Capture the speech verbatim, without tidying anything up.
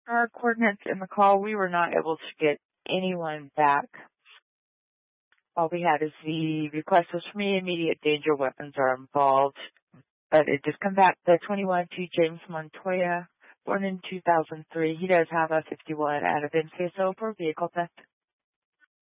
our coordinates in the call, we were not able to get anyone back. All we had is the request was for me, immediate danger weapons are involved. But it just come back, the twenty-one to James Montoya, born in two thousand three. He does have a fifty-one out of N C S O for vehicle theft.